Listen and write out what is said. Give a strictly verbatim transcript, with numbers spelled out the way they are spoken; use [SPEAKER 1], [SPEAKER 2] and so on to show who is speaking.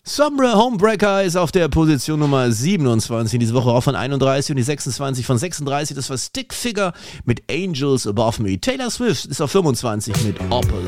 [SPEAKER 1] Sombra Homebreaker ist auf der Position Nummer siebenundzwanzig, diese Woche auch von einunddreißig und die sechsundzwanzig von sechsunddreißig, das war Stick Figure mit Angels Above Me. Taylor Swift ist auf fünfundzwanzig mit Opal.